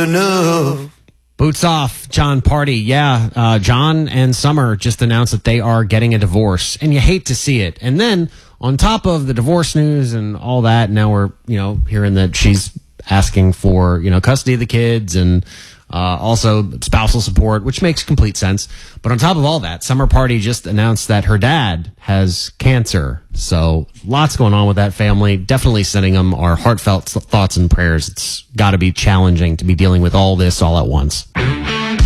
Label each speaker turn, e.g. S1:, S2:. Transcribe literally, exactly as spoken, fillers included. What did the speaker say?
S1: enough.
S2: Boots off, John Party. Yeah, uh, John and Summer just announced that they are getting a divorce, and you hate to see it. And then on top of the divorce news and all that, now we're, you know, hearing that she's asking for, you know, custody of the kids and uh, also spousal support, which makes complete sense. But on top of all that, Summer Party just announced that her dad has cancer. So lots going on with that family. Definitely sending them our heartfelt thoughts and prayers. It's got to be challenging to be dealing with all this all at once.